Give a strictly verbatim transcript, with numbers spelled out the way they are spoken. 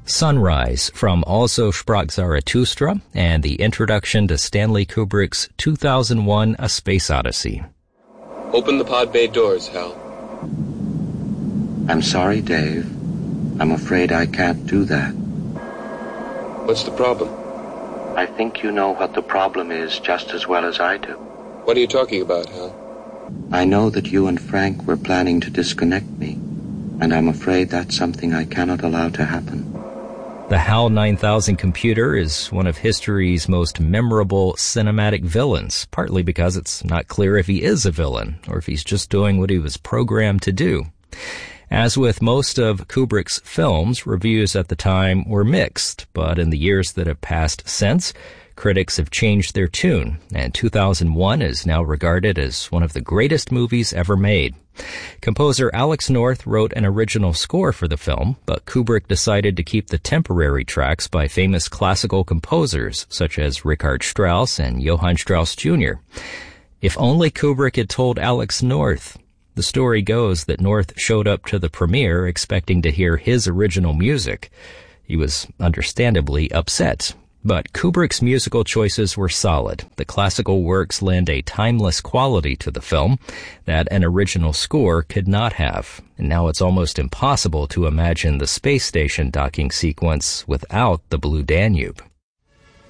Sunrise from Also Sprach Zarathustra and the introduction to Stanley Kubrick's two thousand one A Space Odyssey. Open the pod bay doors, Hal. I'm sorry, Dave. I'm afraid I can't do that. What's the problem? I think you know what the problem is just as well as I do. What are you talking about, Hal? I know that you and Frank were planning to disconnect me, and I'm afraid that's something I cannot allow to happen. The HAL nine thousand computer is one of history's most memorable cinematic villains, partly because it's not clear if he is a villain or if he's just doing what he was programmed to do. As with most of Kubrick's films, reviews at the time were mixed, but in the years that have passed since, critics have changed their tune, and two thousand one is now regarded as one of the greatest movies ever made. Composer Alex North wrote an original score for the film, but Kubrick decided to keep the temporary tracks by famous classical composers such as Richard Strauss and Johann Strauss Junior If only Kubrick had told Alex North. The story goes that North showed up to the premiere expecting to hear his original music. He was understandably upset. But Kubrick's musical choices were solid. The classical works lend a timeless quality to the film that an original score could not have. And now it's almost impossible to imagine the space station docking sequence without the Blue Danube.